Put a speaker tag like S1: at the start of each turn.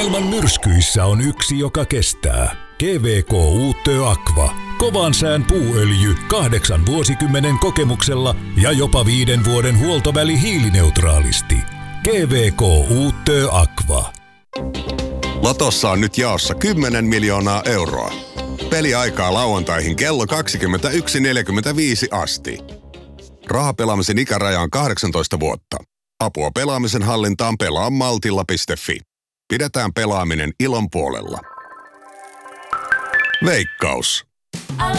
S1: Maailman myrskyissä on yksi, joka kestää. GVK Uutö Aqua. Kovan sään puuöljy 8 vuosikymmenen kokemuksella ja jopa 5 vuoden huoltoväli hiilineutraalisti. GVK Uutö Aqua.
S2: Lotossa on nyt jaossa 10 miljoonaa euroa. Peliaikaa lauantaihin kello 21.45 asti. Rahapelaamisen ikäraja on 18 vuotta. Apua pelaamisen hallintaan pelaamaltilla.fi. Pidetään pelaaminen ilon puolella. Veikkaus.